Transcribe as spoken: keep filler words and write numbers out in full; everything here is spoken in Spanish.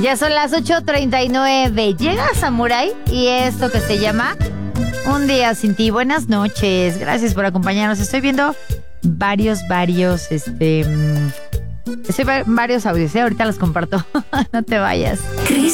Ya son las ocho treinta y nueve. Llega Samurai y esto que se llama Un día sin ti. Buenas noches. Gracias por acompañarnos. Estoy viendo varios, varios, este... mm, Estoy va- varios audios, ¿eh? Ahorita los comparto. No te vayas.